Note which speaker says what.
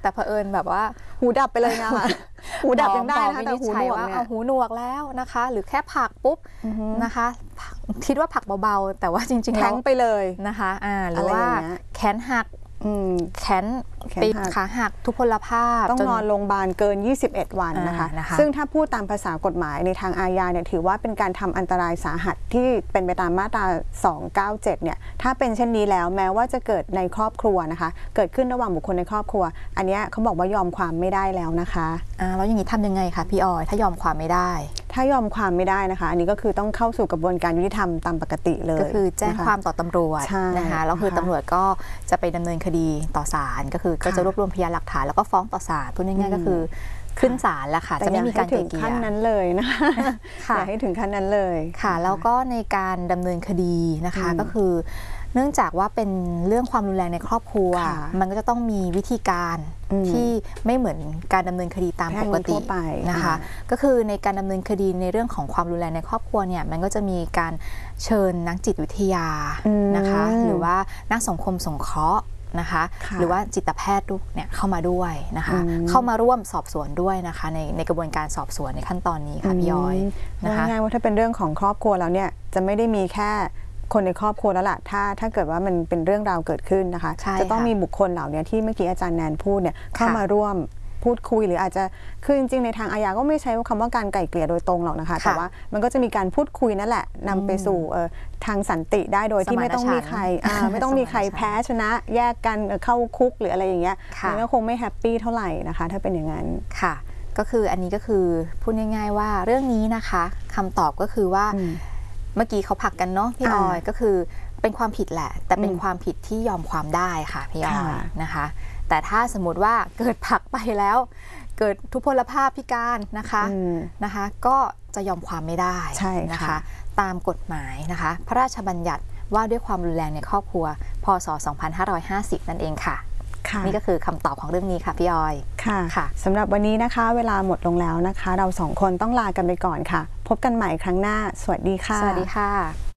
Speaker 1: แต่เผอิญแบบว่า
Speaker 2: หูดับไปเลยนะคะหูดับยังได้นะคะแต่หูหนวกเนี่ย
Speaker 1: หูหนวกแล้วนะคะหรือแค่ผลักปุ๊บนะคะคิดว่าผลักเบาๆแต่ว่าจริงๆ
Speaker 2: แทงไปเลย
Speaker 1: นะคะหรือว่าแขนหักแขนปีกขาหักทุพพลภาพ
Speaker 2: ต้องนอนโรงพยาบาลเกิน21 วันนะคะซึ่งถ้าพูดตามภาษากฎหมายในทางอาญาเนี่ยถือว่าเป็นการทำอันตรายสาหัสที่เป็นไปตามมาตรา297เนี่ยถ้าเป็นเช่นนี้แล้วแม้ว่าจะเกิดในครอบครัวนะคะเกิดขึ้นระหว่างบุคคลในครอบครัวอันนี้เขาบอกว่ายอมความไม่ได้แล้วนะคะ
Speaker 1: แล้วอย่างนี้ทำยังไงคะพี่ออยถ้ายอมความไม่ได้
Speaker 2: ถ้ายอมความไม่ได้นะคะอันนี้ก็คือต้องเข้าสู่กระบวนการยุติธรรมตามปกติเลย
Speaker 1: ก็คือแจ้งความต่อตำรวจนะคะแล้วคือตำรวจก็จะไปดำเนินคดีต่อศาลก็จะรวบรวมพยานหลักฐานแล้วก็ฟ้องต่อศาลพูดง่ายๆก็คือขึ้นศาลแล้วค่ะจะไม่มีการไกล่เกลี่ย
Speaker 2: ขั้นนั้นเลยนะคะอย่าให้ถึงขั้นนั้นเลย
Speaker 1: ค่ะแล้วก็ในการดำเนินคดีนะคะก็คือเนื่องจากว่าเป็นเรื่องความรุนแรงในครอบครัวมันก็จะต้องมีวิธีการที่ไม่เหมือนการดำเนินคดีตามปกตินะคะก็คือในการดำเนินคดีในเรื่องของความรุนแรงในครอบครัวเนี่ยมันก็จะมีการเชิญนักจิตวิทยานะคะหรือว่านักสังคมสงเคราะห์นะคะหรือว่าจิตแพทย์เนี่ยเข้ามาด้วยนะคะเข้ามาร่วมสอบสวนด้วยนะคะในกระบวนการสอบสวนในขั้นตอนนี้ค่ะพี่ย้อย
Speaker 2: นะคะง่ายว่าถ้าเป็นเรื่องของครอบครัวแล้วเนี่ยจะไม่ได้มีแค่คนในครอบครัวแล้วล่ะถ้าเกิดว่ามันเป็นเรื่องราวเกิดขึ้นนะคะจะต้องมีบุคคลเหล่านี้ที่เมื่อกี้อาจารย์แนนพูดเนี่ยเข้ามาร่วมพูดคุยหรืออาจจะคือจริงๆในทางอาญาก็ไม่ใช้คำว่าการไกล่เกลี่ยโดยตรงหรอกนะคะแต่ว่ามันก็จะมีการพูดคุยนั่นแหละนำไปสู่ทางสันติได้โดยที่ไม่ต้องมีใครไม่ต้องมีใครแพ้ชนะแยกกันเข้าคุกหรืออะไรอย่างเงี้ยมันก็คงไม่แฮปปี้เท่าไหร่นะคะถ้าเป็นอย่างนั้น
Speaker 1: ค่ะก็คืออันนี้ก็คือพูดง่ายๆว่าเรื่องนี้นะคะคำตอบก็คือว่าเมื่อกี้เขาผลักกันเนาะพี่ออยก็คือเป็นความผิดแหละแต่เป็นความผิดที่ยอมความได้ค่ะพี่ออยนะคะแต่ถ้าสมมติว่าเกิดผลักไปแล้วเกิดทุพพลภาพพิการนะคะก็จะยอมความไม่ได้นะคะตามกฎหมายนะคะพระราชบัญญัติว่าด้วยความรุนแรงในครอบครัวพ.ศ. 2550นั่นเองค่ะนี่ก็คือคำตอบของเรื่องนี้ค่ะพี่ออย
Speaker 2: ค่ะสำหรับวันนี้นะคะเวลาหมดลงแล้วนะคะเราสองคนต้องลากันไปก่อนค่ะพบกันใหม่ครั้งหน้าสวัสดีค่ะ
Speaker 1: สวัสดีค่ะ